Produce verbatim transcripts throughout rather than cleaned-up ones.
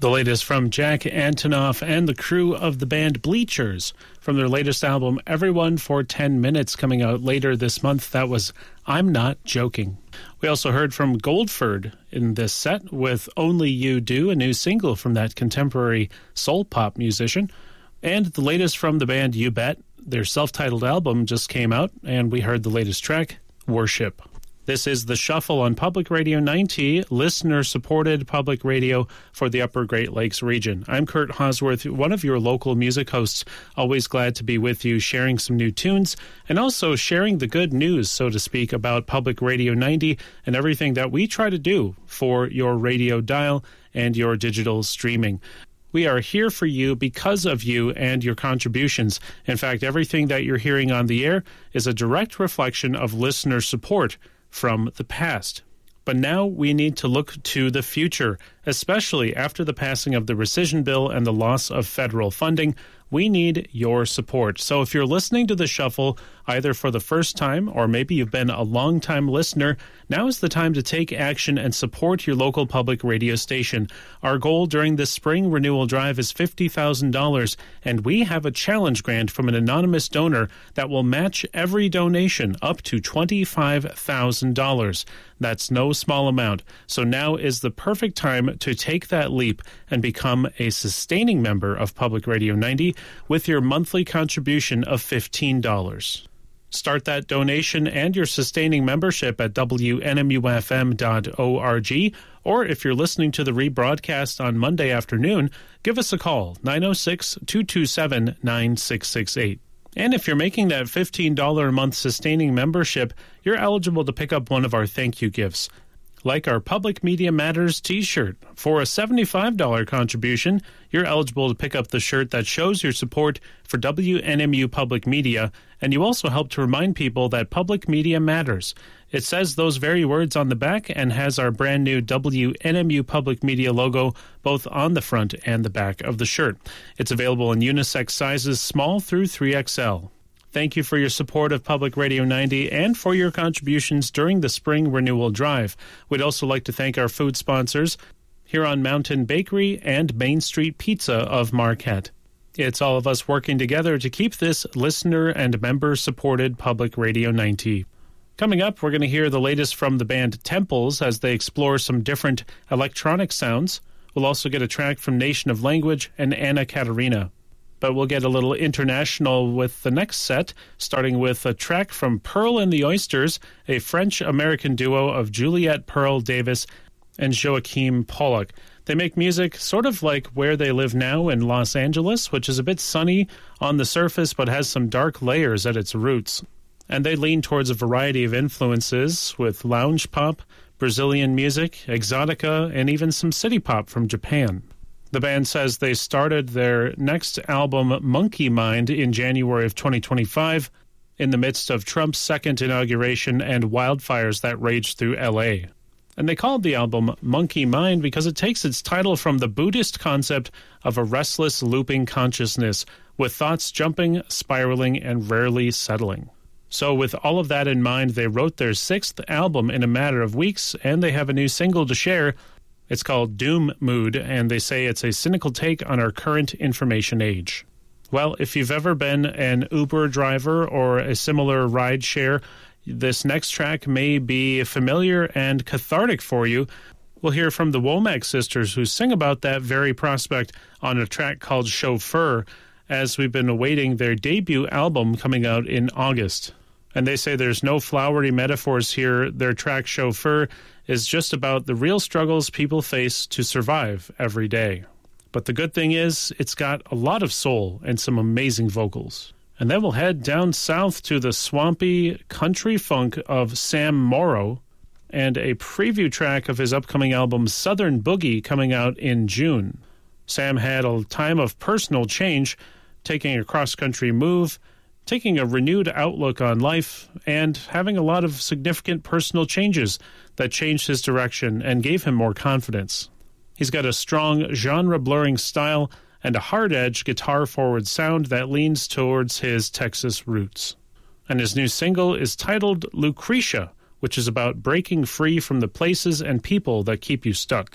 The latest from Jack Antonoff and the crew of the band Bleachers from their latest album, Everyone for ten minutes, coming out later this month. That was I'm Not Joking. We also heard from Goldford in this set with Only You Do, a new single from that contemporary soul pop musician. And the latest from the band You Bet. Their self-titled album just came out, and we heard the latest track, Worship. This is The Shuffle on Public Radio ninety, listener-supported public radio for the Upper Great Lakes region. I'm Kurt Hosworth, one of your local music hosts, always glad to be with you, sharing some new tunes, and also sharing the good news, so to speak, about Public Radio ninety and everything that we try to do for your radio dial and your digital streaming. We are here for you because of you and your contributions. In fact, everything that you're hearing on the air is a direct reflection of listener support from the past. But now we need to look to the future, especially after the passing of the rescission bill and the loss of federal funding. We need your support. So if you're listening to The Shuffle, either for the first time or maybe you've been a long-time listener, now is the time to take action and support your local public radio station. Our goal during this spring renewal drive is fifty thousand dollars, and we have a challenge grant from an anonymous donor that will match every donation up to twenty-five thousand dollars. That's no small amount. So now is the perfect time to take that leap and become a sustaining member of Public Radio ninety with your monthly contribution of fifteen dollars. Start that donation and your sustaining membership at W N M U F M dot org, or if you're listening to the rebroadcast on Monday afternoon, give us a call, nine oh six, two two seven, nine six six eight. And if you're making that fifteen dollars a month sustaining membership, you're eligible to pick up one of our thank you gifts, like our Public Media Matters t-shirt. For a seventy-five dollars contribution, you're eligible to pick up the shirt that shows your support for W N M U Public Media, and you also help to remind people that public media matters. It says those very words on the back and has our brand new W N M U Public Media logo both on the front and the back of the shirt. It's available in unisex sizes, small through three X L. Thank you for your support of Public Radio ninety and for your contributions during the spring renewal drive. We'd also like to thank our food sponsors, Huron Mountain Bakery and Main Street Pizza of Marquette. It's all of us working together to keep this listener and member-supported Public Radio ninety. Coming up, we're going to hear the latest from the band Temples as they explore some different electronic sounds. We'll also get a track from Nation of Language and Anna Katerina. But we'll get a little international with the next set, starting with a track from Pearl and the Oysters, a French-American duo of Juliette Pearl Davis and Joachim Pollock. They make music sort of like where they live now in Los Angeles, which is a bit sunny on the surface but has some dark layers at its roots. And they lean towards a variety of influences with lounge pop, Brazilian music, exotica, and even some city pop from Japan. The band says they started their next album, Monkey Mind, in January of twenty twenty-five, in the midst of Trump's second inauguration and wildfires that raged through L A. And they called the album Monkey Mind because it takes its title from the Buddhist concept of a restless, looping consciousness, with thoughts jumping, spiraling, and rarely settling. So with all of that in mind, they wrote their sixth album in a matter of weeks, and they have a new single to share. It's called Doom Mood, and they say it's a cynical take on our current information age. Well, if you've ever been an Uber driver or a similar ride share, this next track may be familiar and cathartic for you. We'll hear from the Womack sisters who sing about that very prospect on a track called Chauffeur, as we've been awaiting their debut album coming out in August. And they say there's no flowery metaphors here. Their track Chauffeur is just about the real struggles people face to survive every day. But the good thing is, it's got a lot of soul and some amazing vocals. And then we'll head down south to the swampy country funk of Sam Morrow and a preview track of his upcoming album Southern Boogie coming out in June. Sam had a time of personal change, taking a cross-country move, taking a renewed outlook on life, and having a lot of significant personal changes that changed his direction and gave him more confidence. He's got a strong genre-blurring style and a hard-edged guitar-forward sound that leans towards his Texas roots. And his new single is titled Lucretia, which is about breaking free from the places and people that keep you stuck.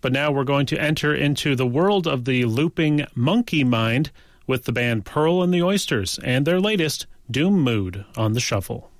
But now we're going to enter into the world of the looping Monkey Mind with the band Pearl and the Oysters and their latest Doom Mood on the Shuffle.